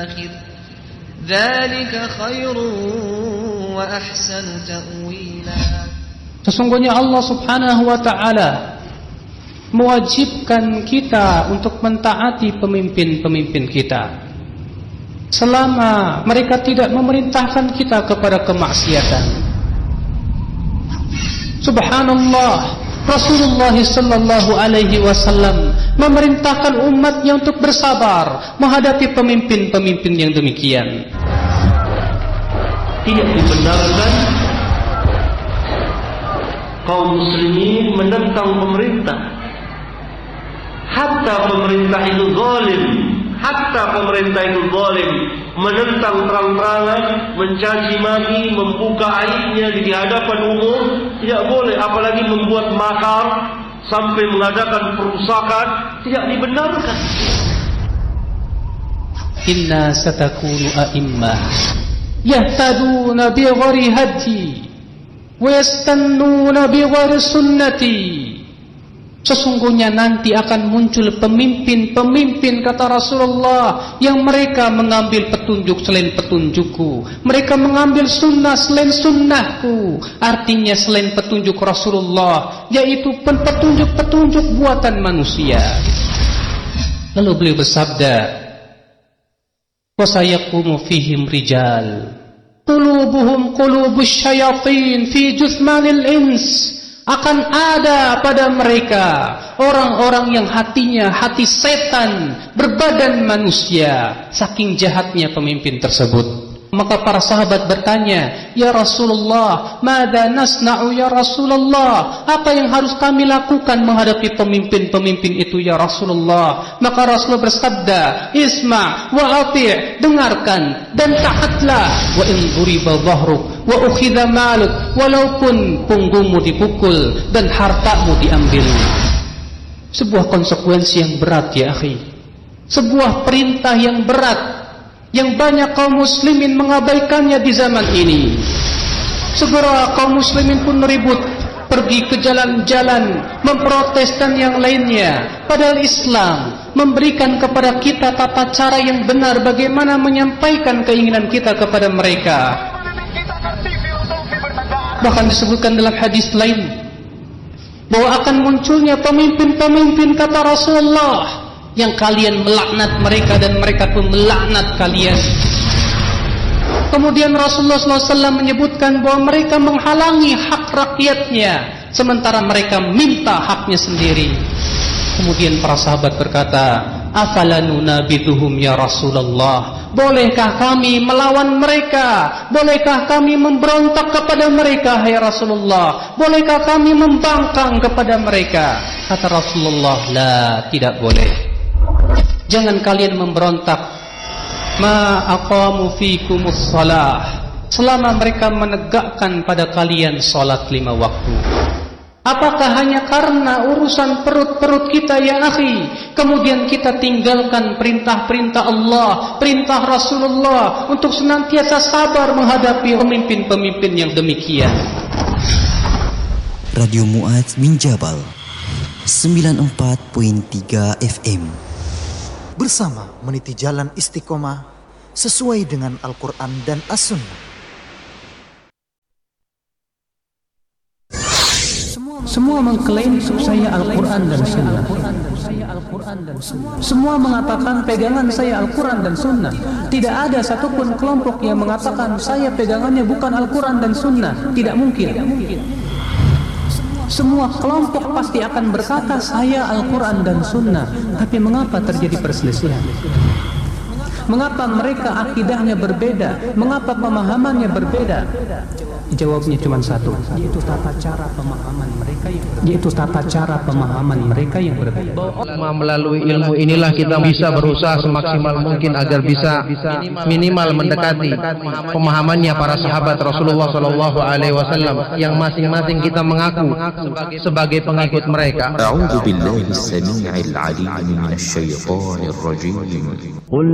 Dzalika khairun wa ahsanu ta'wila. Sesungguhnya Allah Subhanahu wa ta'ala mewajibkan kita untuk mentaati pemimpin-pemimpin kita selama mereka tidak memerintahkan kita kepada kemaksiatan. Subhanallah, Rasulullah sallallahu alaihi wasallam memerintahkan umatnya untuk bersabar menghadapi pemimpin-pemimpin yang demikian. Tidak dibenarkan kaum muslimin menentang pemerintah, hatta pemerintah itu zalim, menentang terang-terangan, mencaci maki, membuka aibnya di hadapan umum, tidak boleh. Apalagi membuat makar sampai mengadakan perusakan, tidak dibenarkan. Inna satakunu a'immah yahtaduna bi ghairi hadi wa yastannuna bi ghairi sunnati. Sesungguhnya nanti akan muncul pemimpin-pemimpin, kata Rasulullah, yang mereka mengambil petunjuk selain petunjukku, mereka mengambil sunnah selain sunnahku. Artinya selain petunjuk Rasulullah, yaitu petunjuk-petunjuk buatan manusia. Lalu beliau bersabda, wa sayaqumu fihim rijal qulubuhum qulubus syayatin fi juthmanil ins. Akan ada pada mereka orang-orang yang hatinya hati setan berbadan manusia, saking jahatnya pemimpin tersebut. Maka para sahabat bertanya, ya Rasulullah, madza nasna'u ya Rasulullah? Apa yang harus kami lakukan menghadapi pemimpin-pemimpin itu ya Rasulullah? Maka Rasulullah bersabda, isma' wa ati', dengarkan dan taatlah. Wa in duriba dhahruk wa ukhidha maluk, walaupun punggungmu dipukul dan hartamu diambil. Sebuah konsekuensi yang berat ya akhi, sebuah perintah yang berat yang banyak kaum muslimin mengabaikannya di zaman ini. Segera kaum muslimin pun meribut, pergi ke jalan-jalan, memprotes dan yang lainnya. Padahal Islam memberikan kepada kita tata cara yang benar bagaimana menyampaikan keinginan kita kepada mereka. Bahkan disebutkan dalam hadis lain bahwa akan munculnya pemimpin-pemimpin, kata Rasulullah, yang kalian melaknat mereka dan mereka pun melaknat kalian. Kemudian Rasulullah SAW menyebutkan bahwa mereka menghalangi hak rakyatnya sementara mereka minta haknya sendiri. Kemudian para sahabat berkata, afalanu nabiduhum ya Rasulullah, bolehkah kami melawan mereka? Bolehkah kami memberontak kepada mereka, hai Rasulullah? Bolehkah kami membangkang kepada mereka? Kata Rasulullah, la, tidak boleh. Jangan kalian memberontak ma aqamu fikumus shalah, selama mereka menegakkan pada kalian salat 5 waktu. Apakah hanya karena urusan perut-perut kita ya akhi, kemudian kita tinggalkan perintah-perintah Allah, perintah Rasulullah untuk senantiasa sabar menghadapi pemimpin-pemimpin yang demikian? Radio Mu'adz bin Jabal 94.3 FM, bersama meniti jalan istiqomah sesuai dengan Al-Quran dan As-Sunnah. Semua mengklaim saya Al-Quran dan Sunnah. Semua mengatakan pegangan saya Al-Quran dan Sunnah. Tidak ada satupun kelompok yang mengatakan saya pegangannya bukan Al-Quran dan Sunnah. Tidak mungkin. Semua kelompok pasti akan berkata saya Al-Quran dan Sunnah. Tapi mengapa terjadi perselisihan? Mengapa mereka akidahnya berbeda? Mengapa pemahamannya berbeda? Jawabnya cuma satu, yaitu tata cara pemahaman mereka yang berbeda. Melalui ilmu inilah kita bisa berusaha semaksimal mungkin agar bisa minimal mendekati pemahamannya para sahabat Rasulullah SAW yang masing-masing kita mengaku sebagai pengikut mereka. A'udzu billahi as-sami'il 'alim minasy syaithanir rajim.